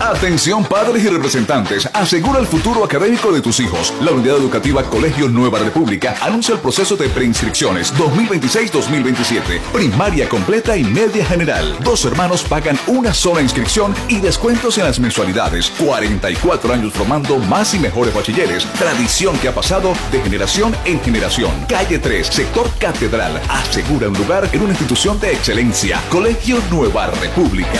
Atención padres y representantes, asegura el futuro académico de tus hijos. La Unidad Educativa Colegio Nueva República anuncia el proceso de preinscripciones 2026-2027. Primaria completa y media general. 2 hermanos pagan una sola inscripción y descuentos en las mensualidades. 44 años formando más y mejores bachilleres. Tradición que ha pasado de generación en generación. Calle 3, sector Catedral. Asegura un lugar en una institución de excelencia. Colegio Nueva República.